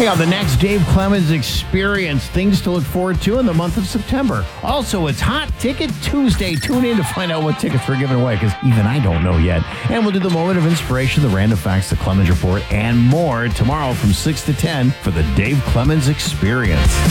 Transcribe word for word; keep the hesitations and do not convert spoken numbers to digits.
Hey, on the next Dave Clemens Experience, things to look forward to in the month of September. Also, it's Hot Ticket Tuesday. Tune in to find out what tickets we're giving away, because even I don't know yet. And we'll do the moment of inspiration, the random facts, the Clemens Report, and more tomorrow from six to ten for the Dave Clemens Experience.